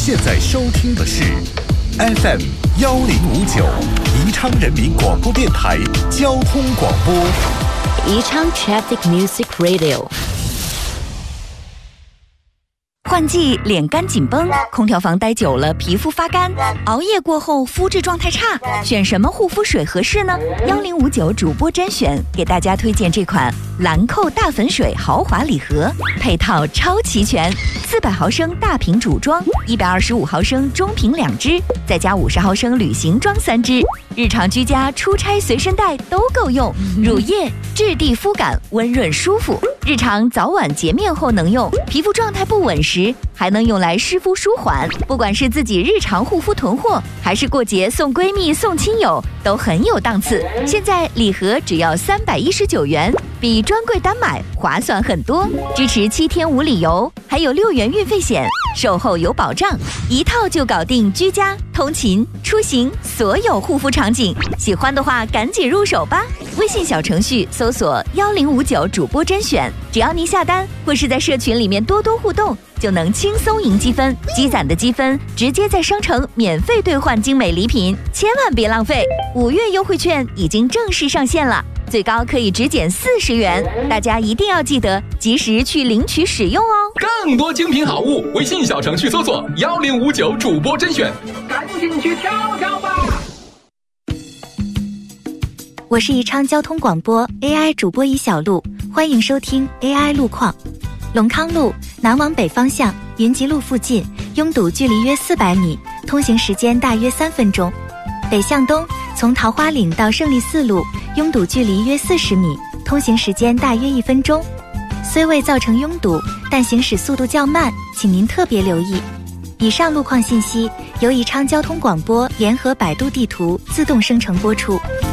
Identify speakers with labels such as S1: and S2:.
S1: 现在收听的是 FM 1059宜昌人民广播电台交通广播。
S2: 宜昌 Traffic Music Radio。
S3: 换季脸干紧绷，空调房待久了皮肤发干，熬夜过后肤质状态差，选什么护肤水合适呢？1059主播甄选给大家推荐这款兰蔻大粉水豪华礼盒，配套超齐全，400毫升大瓶主装，125毫升中瓶2支，再加50毫升旅行装3支，日常居家、出差随身带都够用。乳液质地肤感温润舒服，日常早晚洁面后能用，皮肤状态不稳时还能用来湿敷舒缓。不管是自己日常护肤囤货，还是过节送闺蜜送亲友，都很有档次。现在礼盒只要319元，比专柜单买划算很多，支持7天无理由，还有6元运费险，售后有保障，一套就搞定居家、通勤、出行所有护肤场景。喜欢的话赶紧入手吧！微信小程序搜索1059主播甄选，只要您下单或是在社群里面多多互动，就能轻松赢积分，积攒的积分直接在商城免费兑换精美礼品，千万别浪费！5月优惠券已经正式上线了，最高可以直减40元，大家一定要记得及时去领取使用哦。
S4: 更多精品好物，微信小程序搜索1059主播甄选，赶紧去挑挑吧！
S5: 我是宜昌交通广播 AI 主播尹小璐，欢迎收听 AI 路况。龙康路南往北方向云集路附近拥堵距离约400米，通行时间大约3分钟。北向东从桃花岭到胜利四路拥堵距离约40米，通行时间大约1分钟。虽未造成拥堵，但行驶速度较慢，请您特别留意。以上路况信息由宜昌交通广播联合百度地图自动生成播出。